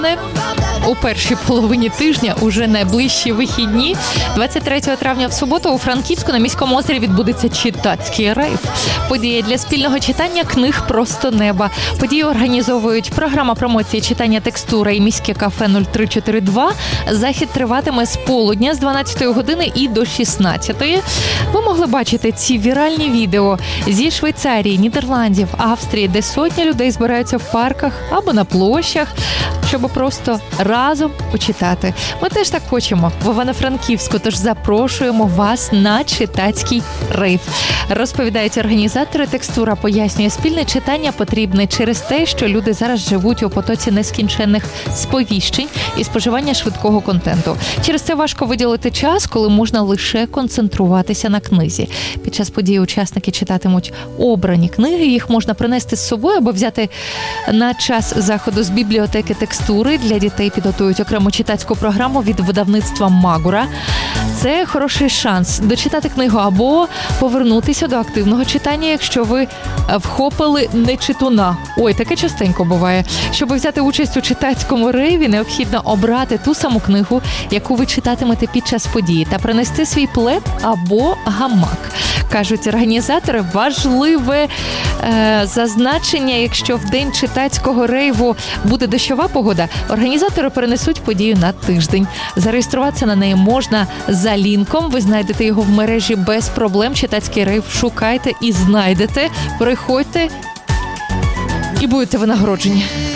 У першій половині тижня, уже найближчі вихідні, 23 травня в суботу у Франківську на Міському озері відбудеться читацький рейв. Подія для спільного читання книг «Просто неба». Подію організовують програма промоції читання «Текстура» і міське кафе 0342. Захід триватиме з полудня, з 12 години і до 16. Ви могли бачити ці віральні відео зі Швейцарії, Нідерландів, Австрії, де сотні людей збираються в парках або на площах, щоб просто разом почитати. Ми теж так хочемо в Івано-Франківську, тож запрошуємо вас на читацький рейв. Розповідають організатори, «Текстура» пояснює, спільне читання потрібне через те, що люди зараз живуть у потоці нескінченних сповіщень і споживання швидкого контенту. Через це важко виділити час, коли можна лише концентруватися на книзі. Під час події учасники читатимуть обрані книги, їх можна принести з собою або взяти на час заходу з бібліотеки «Текстури». Для дітей підготують окрему читацьку програму від видавництва «Магура». Це хороший шанс дочитати книгу або повернутися до активного читання, якщо ви вхопили нечитуна. Ой, таке частенько буває. Щоб взяти участь у читацькому рейві, необхідно обрати ту саму книгу, яку ви читатимете під час події, та принести свій плед або гамак. Кажуть організатори, важливе зазначення, якщо в день читацького рейву буде дощова погода, організатори перенесуть подію на тиждень. Зареєструватися на неї можна за лінком, ви знайдете його в мережі без проблем. Читацький рейв шукайте і знайдете, приходьте і будете винагороджені.